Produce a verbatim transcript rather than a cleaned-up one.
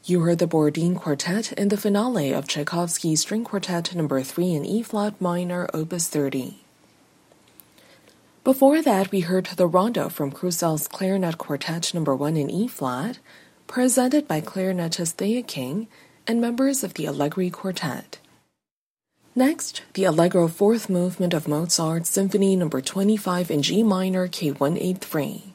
You heard the Borodin Quartet in the finale of Tchaikovsky's String Quartet number three in E-flat minor, opus thirty. Before that, we heard the Rondo from Crousel's Clarinet Quartet number one in E-flat, presented by clarinetist Thea King and members of the Allegri Quartet. Next, the Allegro fourth movement of Mozart's Symphony number twenty-five in G minor, K one eighty-three.